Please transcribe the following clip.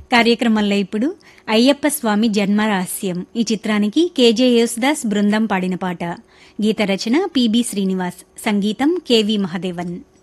కార్యక్రమంలో ఇప్పుడు అయ్యప్ప స్వామి జన్మరహస్యం ఈ చిత్రానికి కేజే యేసుదాస్ బృందం పాడిన పాట. గీత రచన పిబి శ్రీనివాస్, సంగీతం కెవి మహదేవన్.